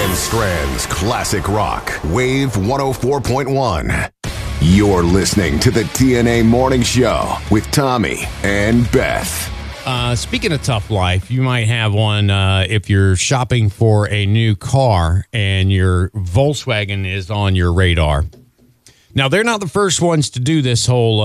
Van Strand's Classic Rock, Wave 104.1. You're listening to the TNA Morning Show with Tommy and Beth. Speaking of tough life, you might have one if you're shopping for a new car and your Volkswagen is on your radar. Now, they're not the first ones to do this whole,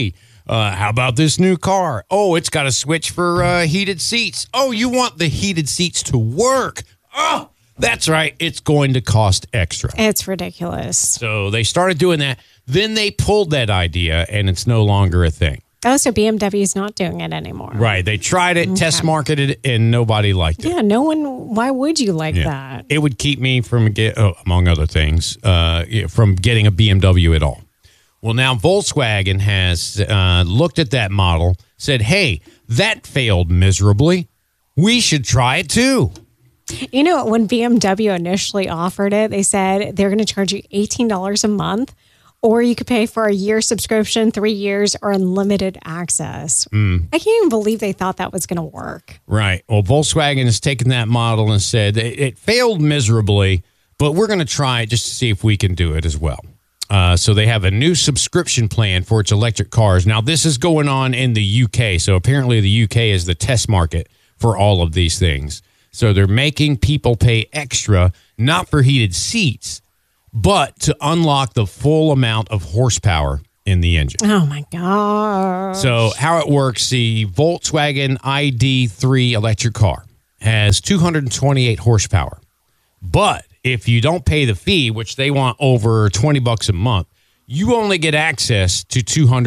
how about this new car? Oh, it's got a switch for heated seats. Oh, you want the heated seats to work. Oh, that's right. It's going to cost extra. It's ridiculous. So they started doing that. Then they pulled that idea, and it's no longer a thing. Oh, so BMW's not doing it anymore. Right. They tried it, test marketed it, and nobody liked it. Yeah, no one. Why would you like that? It would keep me from, among other things, from getting a BMW at all. Well, now Volkswagen has looked at that model, said, hey, that failed miserably. We should try it too. You know, when BMW initially offered it, they said they're going to charge you $18 a month, or you could pay for a year subscription, 3 years, or unlimited access. I can't even believe they thought that was going to work. Right. Well, Volkswagen has taken that model and said it failed miserably, but we're going to try it just to see if we can do it as well. So they have a new subscription plan for its electric cars. Now, this is going on in the UK. So apparently the UK is the test market for all of these things. So they're making people pay extra, not for heated seats, but to unlock the full amount of horsepower in the engine. Oh, my God. So how it works, the Volkswagen ID3 electric car has 228 horsepower. But if you don't pay the fee, which they want over $20 a month, you only get access to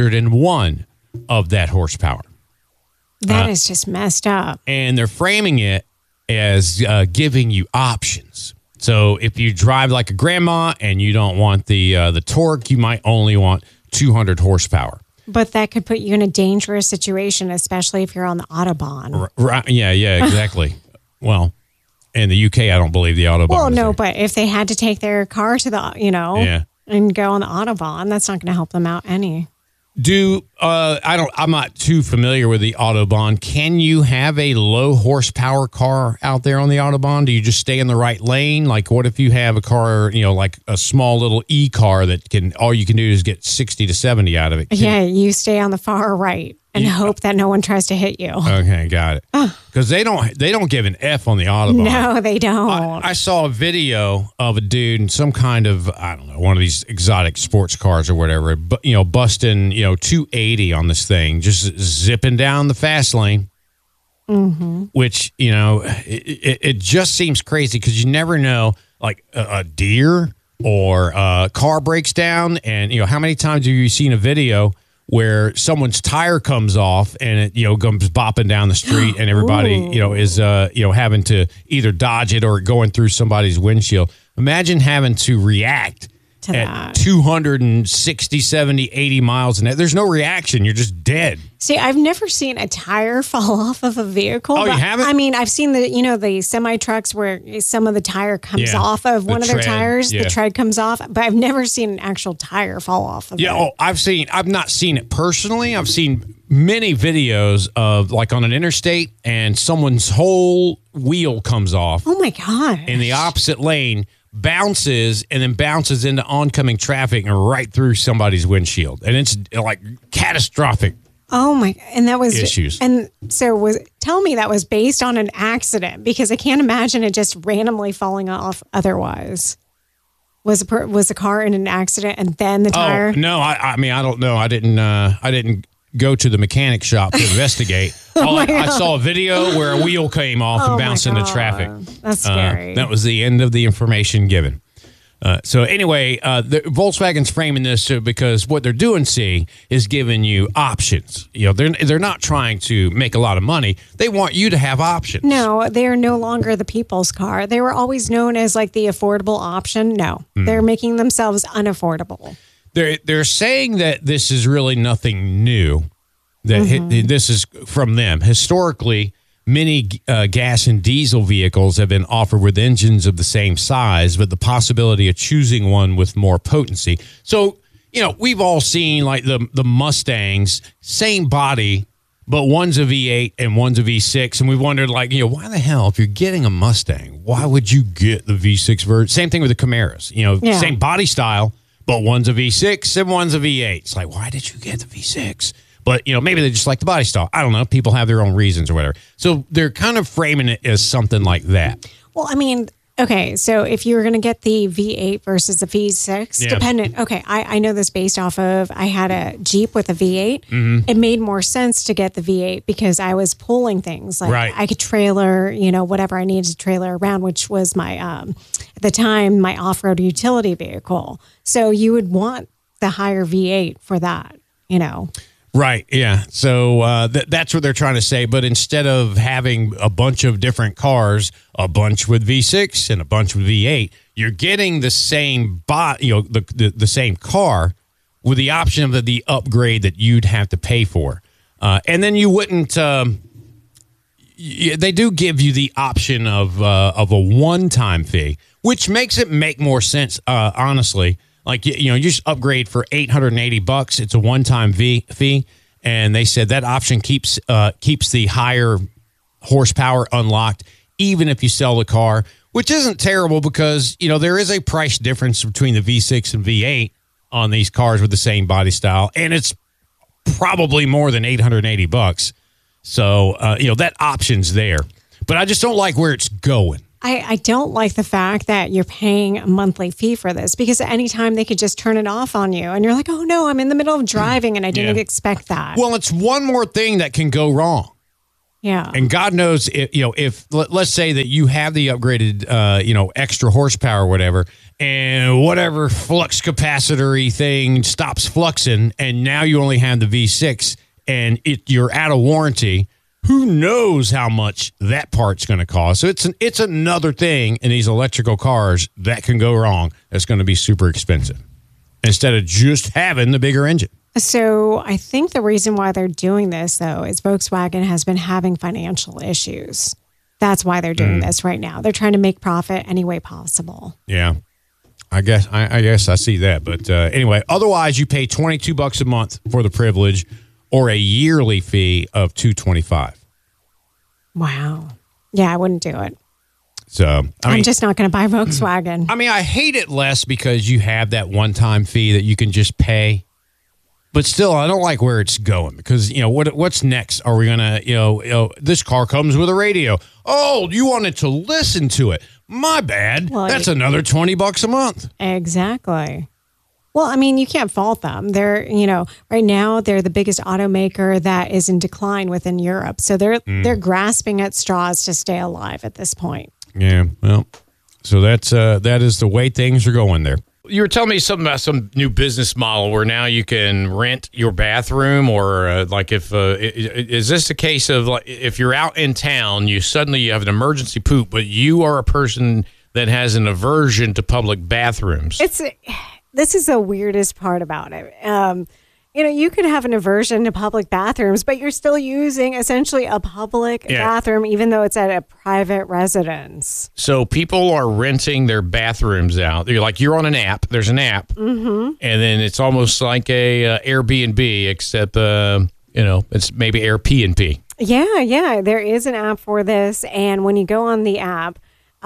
201 of that horsepower. That is just messed up. And they're framing it as giving you options. So if you drive like a grandma and you don't want the torque, you might only want 200 horsepower. But that could put you in a dangerous situation, especially if you're on the Autobahn. Right? Yeah, exactly. Well, in the UK, I don't believe the Autobahn. Well, no, there. but if they had to take their car to the, and go on the Autobahn, that's not going to help them out any. I'm not too familiar with the Autobahn. Can you have a low horsepower car out there on the Autobahn? Do you just stay in the right lane? Like, what if you have a car, like a small little e-car that all you can do is get 60 to 70 out of it? You stay on the far right and hope that no one tries to hit you. Okay, got it. Because they don't give an F on the Autobahn. No, they don't. I saw a video of a dude in some kind of, I don't know, one of these exotic sports cars or whatever, but busting 280 on this thing, just zipping down the fast lane. Mm-hmm. Which it just seems crazy because you never know, like a deer or a car breaks down, and how many times have you seen a video where someone's tire comes off and it comes bopping down the street and everybody is having to either dodge it or going through somebody's windshield. Imagine having to react to at that. 260, 70, 80 miles an hour. There's no reaction. You're just dead. See, I've never seen a tire fall off of a vehicle. Oh, you haven't? I mean, I've seen the semi trucks where some of the tire comes off of one of their tires. The tread comes off, but I've never seen an actual tire fall off of it. I've not seen it personally. I've seen many videos of like on an interstate and someone's whole wheel comes off. Oh my God. In the opposite lane, bounces and then bounces into oncoming traffic and right through somebody's windshield. And it's like catastrophic. Oh my! And that was issues. And so tell me that was based on an accident, because I can't imagine it just randomly falling off. Otherwise, was the car in an accident and then the tire? Oh no! I mean, I don't know. I didn't go to the mechanic shop to investigate. I saw a video where a wheel came off and bounced into traffic. That's scary. That was the end of the information given. So anyway, Volkswagen's framing this because what they're doing, is giving you options. They're not trying to make a lot of money. They want you to have options. No, they are no longer the people's car. They were always known as like the affordable option. No, they're making themselves unaffordable. They're saying that this is really nothing new. That this is from them. Historically, many gas and diesel vehicles have been offered with engines of the same size, but the possibility of choosing one with more potency. So, we've all seen like the Mustangs, same body, but one's a V8 and one's a V6. And we wondered, like, why the hell, if you're getting a Mustang, why would you get the V6 version? Same thing with the Camaros, same body style, but one's a V6 and one's a V8. It's like, why did you get the V6? But, maybe they just like the body style. I don't know. People have their own reasons or whatever. So they're kind of framing it as something like that. Well, I mean, okay, so if you were going to get the V8 versus the V6, dependent. Okay, I know this based off of, I had a Jeep with a V8. Mm-hmm. It made more sense to get the V8 because I was pulling things. Like I could trailer, whatever I needed to trailer around, which was my, at the time, my off-road utility vehicle. So you would want the higher V8 for that, Right, yeah. So that's what they're trying to say. But instead of having a bunch of different cars, a bunch with V6 and a bunch with V8, you're getting the same the same car with the option of the upgrade that you'd have to pay for. And then you wouldn't. They do give you the option of a one-time fee, which makes it make more sense, honestly. Like, you just upgrade for $880. It's a one-time fee. And they said that option keeps the higher horsepower unlocked, even if you sell the car, which isn't terrible because, there is a price difference between the V6 and V8 on these cars with the same body style. And it's probably more than $880. So, that option's there. But I just don't like where it's going. I don't like the fact that you're paying a monthly fee for this because at any time they could just turn it off on you and you're like, oh no, I'm in the middle of driving and I didn't expect that. Well, it's one more thing that can go wrong. Yeah. And God knows if let's say that you have the upgraded, extra horsepower or whatever, and whatever flux capacitor thing stops fluxing and now you only have the V6 and you're out of warranty. Who knows how much that part's going to cost? So it's another thing in these electrical cars that can go wrong. That's going to be super expensive instead of just having the bigger engine. So I think the reason why they're doing this, though, is Volkswagen has been having financial issues. That's why they're doing this right now. They're trying to make profit any way possible. Yeah, I guess I see that. But anyway, otherwise you pay $22 a month for the privilege, or a yearly fee of $225. Wow. Yeah, I wouldn't do it. So I'm just not going to buy Volkswagen. I mean, I hate it less because you have that one-time fee that you can just pay. But still, I don't like where it's going because, what's next? Are we going to, this car comes with a radio. Oh, you wanted to listen to it. My bad. Well, that's another $20 a month. Exactly. Well, I mean, you can't fault them. They're, right now they're the biggest automaker that is in decline within Europe. So they're grasping at straws to stay alive at this point. Yeah, well, so that is the way things are going there. You were telling me something about some new business model where now you can rent your bathroom, or is this a case of like if you're out in town, you have an emergency poop, but you are a person that has an aversion to public bathrooms? This is the weirdest part about it. You could have an aversion to public bathrooms, but you're still using essentially a public bathroom, even though it's at a private residence. So people are renting their bathrooms out. You're on an app. There's an app. Mm-hmm. And then it's almost like a Airbnb, except, it's maybe Airbnb. Yeah. There is an app for this. And when you go on the app,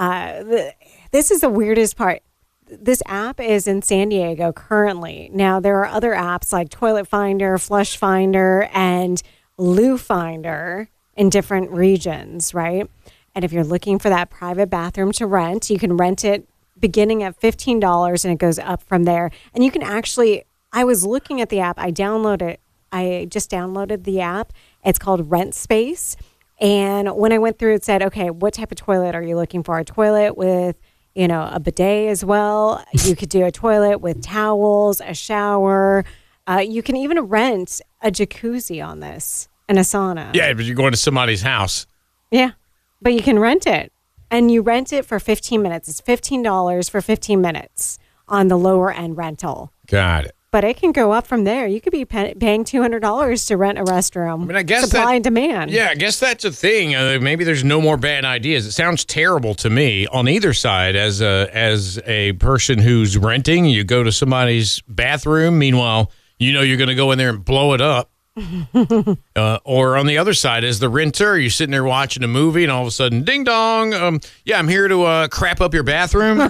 this is the weirdest part. This app is in San Diego currently. Now, there are other apps like Toilet Finder, Flush Finder, and Loo Finder in different regions, right? And if you're looking for that private bathroom to rent, you can rent it beginning at $15 and it goes up from there. And you can actually, I was looking at the app, I just downloaded the app. It's called Rent Space. And when I went through, it said, okay, what type of toilet are you looking for? A toilet with a bidet as well. You could do a toilet with towels, a shower. You can even rent a jacuzzi on this and a sauna. Yeah, but you're going to somebody's house. Yeah, but you can rent it. And you rent it for 15 minutes. It's $15 for 15 minutes on the lower end rental. Got it. But it can go up from there. You could be paying $200 to rent a restroom. I mean, I guess supply and demand. Yeah, I guess that's a thing. Maybe there's no more bad ideas. It sounds terrible to me on either side. As a person who's renting, you go to somebody's bathroom. Meanwhile, you're going to go in there and blow it up. Or on the other side is the renter. You're sitting there watching a movie, and all of a sudden, ding dong. Yeah, I'm here to crap up your bathroom.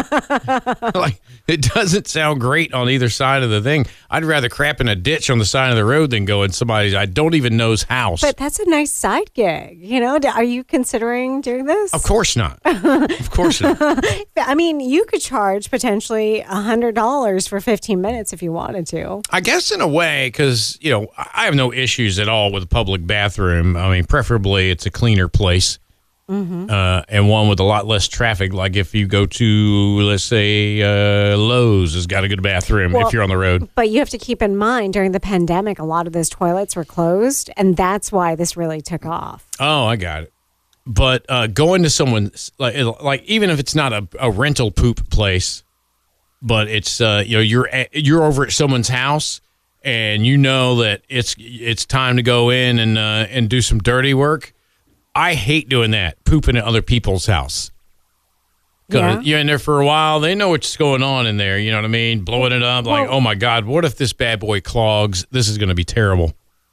Like, it doesn't sound great on either side of the thing. I'd rather crap in a ditch on the side of the road than go in somebody's I don't even know's house. But that's a nice side gig. You know, are you considering doing this? Of course not. Of course not. I mean, you could charge potentially $100 for 15 minutes if you wanted to. I guess in a way, because, you know, I have no issues at all with a public bathroom. I mean, preferably it's a cleaner place. And one with a lot less traffic. Like if you go to, let's say, Lowe's has got a good bathroom if you're on the road. But you have to keep in mind, during the pandemic, a lot of those toilets were closed, and that's why this really took off. Oh, I got it. But going to someone's, like even if it's not a rental poop place, but it's you know, you're over at someone's house, and you know that it's time to go in and do some dirty work. I hate doing that, pooping at other people's house. Yeah. You're in there for a while. They know what's going on in there. You know what I mean? Blowing it up. Like, oh, my God, what if this bad boy clogs? This is going to be terrible.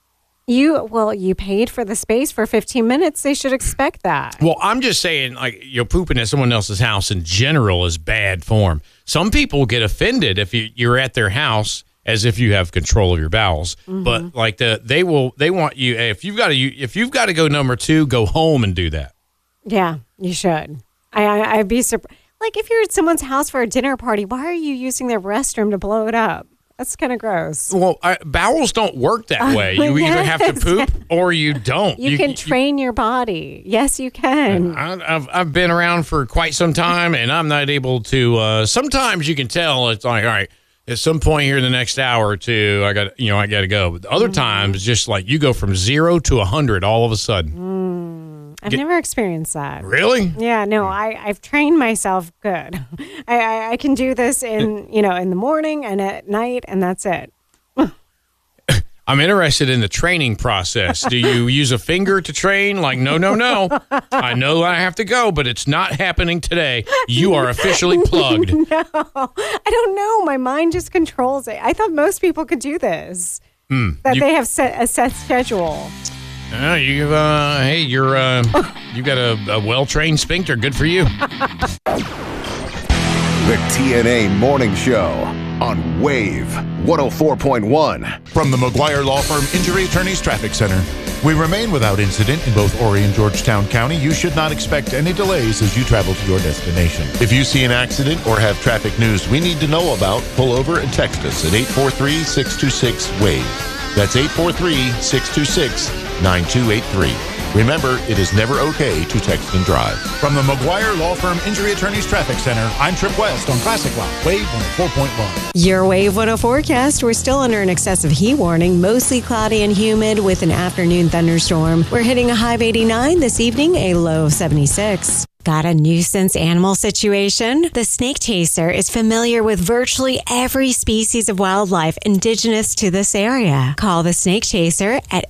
You paid for the space for 15 minutes. They should expect that. Well, I'm just saying, like, you're pooping at someone else's house in general is bad form. Some people get offended if you're at their house as if you have control of your bowels. But like they want you, if you've got to go number 2, go home and do that. Yeah, you should. I'd be surprised. Like if you're at someone's house for a dinner party, why are you using their restroom to blow it up? That's kind of gross. Well, bowels don't work that way. You either have to poop or you don't. You can train your body. Yes, you can. I've been around for quite some time, and I'm not able to. Sometimes you can tell it's like, all right, at some point here in the next hour or two, I got to go. But other times, just like you go from 0 to 100 all of a sudden. I've never experienced that. Really? Yeah, no. I've trained myself good. I can do this in the morning and at night, and that's it. I'm interested in the training process. Do you use a finger to train? Like, no. I know I have to go, but it's not happening today. You are officially plugged. No, I don't know. My mind just controls it. I thought most people could do this. They have a set schedule. You've got a well-trained sphincter. Good for you. The TNA Morning Show on Wave 104.1. From the McGuire Law Firm Injury Attorneys Traffic Center, we remain without incident in both Horry and Georgetown County. You should not expect any delays as you travel to your destination. If you see an accident or have traffic news we need to know about, pull over and text us at 843-626-WAVE. That's 843-626-9283. Remember, it is never okay to text and drive. From the McGuire Law Firm Injury Attorneys Traffic Center, I'm Trip West on Classic Rock, Wave 104.1. Your Wave 104 forecast. We're still under an excessive heat warning, mostly cloudy and humid with an afternoon thunderstorm. We're hitting a high of 89 this evening, a low of 76. Got a nuisance animal situation? The snake chaser is familiar with virtually every species of wildlife indigenous to this area. Call the snake chaser at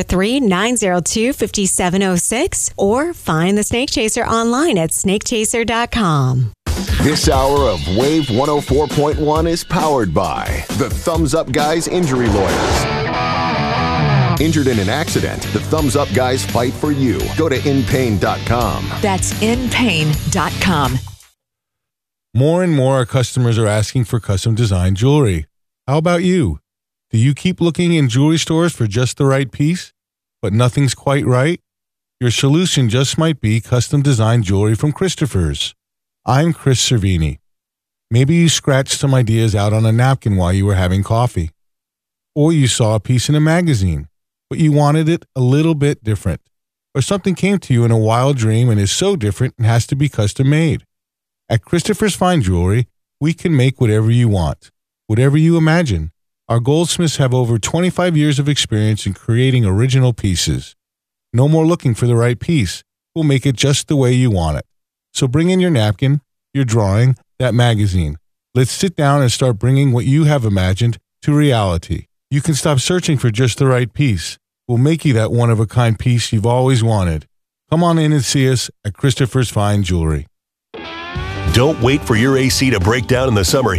843-902-5706 or find the snake chaser online at snakechaser.com. This hour of Wave 104.1 is powered by the Thumbs Up Guys Injury Lawyers. Injured in an accident, the Thumbs Up Guys fight for you. Go to inpain.com. That's inpain.com. More and more our customers are asking for custom design jewelry. How about you? Do you keep looking in jewelry stores for just the right piece, but nothing's quite right? Your solution just might be custom design jewelry from Christopher's. I'm Chris Cervini. Maybe you scratched some ideas out on a napkin while you were having coffee. Or you saw a piece in a magazine, but you wanted it a little bit different. Or something came to you in a wild dream and is so different and has to be custom made. At Christopher's Fine Jewelry, we can make whatever you want, whatever you imagine. Our goldsmiths have over 25 years of experience in creating original pieces. No more looking for the right piece. We'll make it just the way you want it. So bring in your napkin, your drawing, that magazine. Let's sit down and start bringing what you have imagined to reality. You can stop searching for just the right piece. We'll make you that one-of-a-kind piece you've always wanted. Come on in and see us at Christopher's Fine Jewelry. Don't wait for your AC to break down in the summer heat.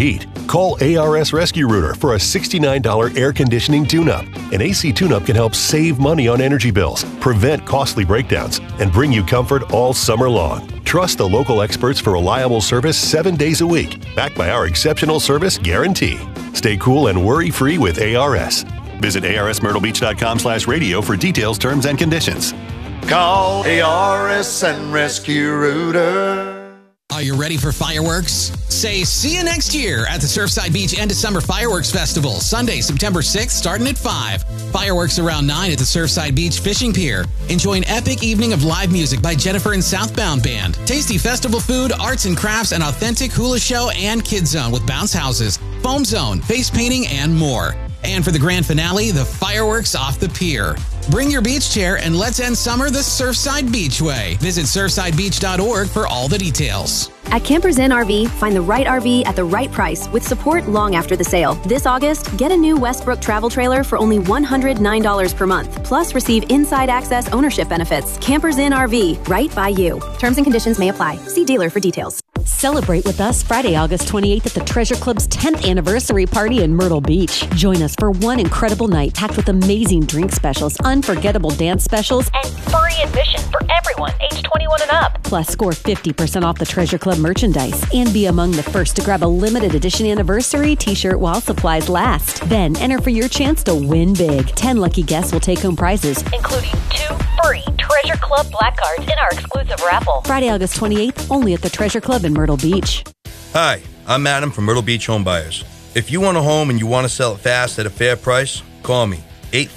Call ARS Rescue Rooter for a $69 air conditioning tune-up. An AC tune-up can help save money on energy bills, prevent costly breakdowns, and bring you comfort all summer long. Trust the local experts for reliable service 7 days a week, backed by our exceptional service guarantee. Stay cool and worry-free with ARS. Visit arsmyrtlebeach.com/radio for details, terms, and conditions. Call ARS and Rescue Rooter. Are you ready for fireworks? Say see you next year at the Surfside Beach End of Summer Fireworks Festival, Sunday, September 6th, starting at 5. Fireworks around 9 at the Surfside Beach Fishing Pier. Enjoy an epic evening of live music by Jennifer and Southbound Band. Tasty festival food, arts and crafts, an authentic hula show, and Kids Zone with bounce houses, foam zone, face painting, and more. And for the grand finale, the fireworks off the pier. Bring your beach chair and let's end summer the Surfside Beach way. Visit surfsidebeach.org for all the details. At Campers Inn RV, find the right RV at the right price with support long after the sale. This August, get a new Westbrook travel trailer for only $109 per month. Plus, receive inside access ownership benefits. Campers Inn RV, right by you. Terms and conditions may apply. See dealer for details. Celebrate with us Friday, August 28th at the Treasure Club's 10th anniversary party in Myrtle Beach. Join us for one incredible night packed with amazing drink specials, unforgettable dance specials, and free admission for everyone age 21 and up. Plus, score 50% off the Treasure Club merchandise and be among the first to grab a limited edition anniversary t-shirt while supplies last. Then enter for your chance to win big. 10 lucky guests will take home prizes, including 2 free Treasure Club black cards in our exclusive raffle. Friday, August 28th, only at the Treasure Club in Myrtle Beach. Hi, I'm Adam from Myrtle Beach Home Buyers. If you want a home and you want to sell it fast at a fair price, call me,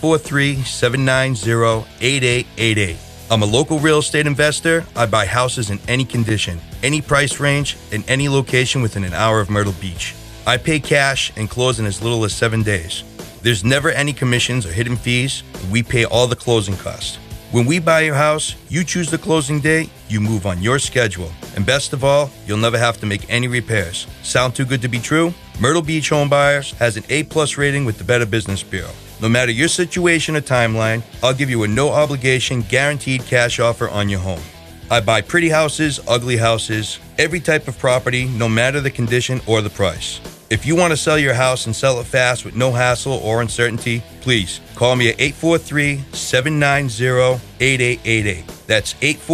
843-790-8888. I'm a local real estate investor. I buy houses in any condition, any price range, and any location within an hour of Myrtle Beach. I pay cash and close in as little as 7 days. There's never any commissions or hidden fees, and we pay all the closing costs. When we buy your house, you choose the closing date, you move on your schedule. And best of all, you'll never have to make any repairs. Sound too good to be true? Myrtle Beach Home Buyers has an A+ rating with the Better Business Bureau. No matter your situation or timeline, I'll give you a no-obligation, guaranteed cash offer on your home. I buy pretty houses, ugly houses, every type of property, no matter the condition or the price. If you want to sell your house and sell it fast with no hassle or uncertainty, please call me at 843-790-8888. That's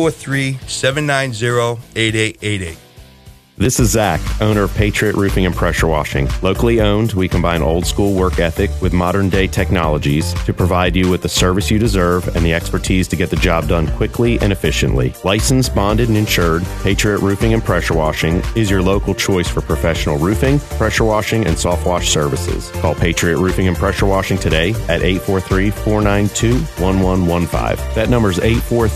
843-790-8888. This is Zach, owner of Patriot Roofing and Pressure Washing. Locally owned, we combine old school work ethic with modern day technologies to provide you with the service you deserve and the expertise to get the job done quickly and efficiently. Licensed, bonded, and insured, Patriot Roofing and Pressure Washing is your local choice for professional roofing, pressure washing, and soft wash services. Call Patriot Roofing and Pressure Washing today at 843-492-1115. That number is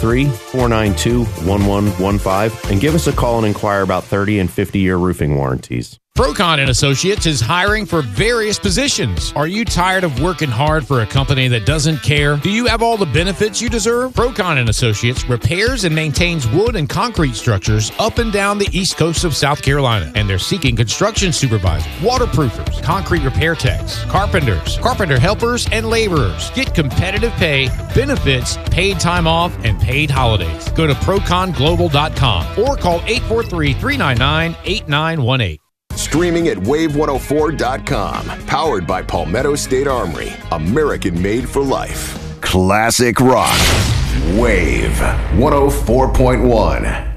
843-492-1115, and give us a call and inquire about 30 and 50-year roofing warranties. Procon & Associates is hiring for various positions. Are you tired of working hard for a company that doesn't care? Do you have all the benefits you deserve? Procon & Associates repairs and maintains wood and concrete structures up and down the east coast of South Carolina. And they're seeking construction supervisors, waterproofers, concrete repair techs, carpenters, carpenter helpers, and laborers. Get competitive pay, benefits, paid time off, and paid holidays. Go to proconglobal.com or call 843-399-8918. Streaming at wave104.com. Powered by Palmetto State Armory. American made for life. Classic rock. Wave 104.1.